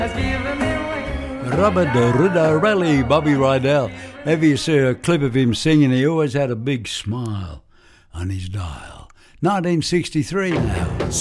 Robert Riddarelli, Bobby Rydell. If you see a clip of him singing, he always had a big smile on his dial. 1963 now.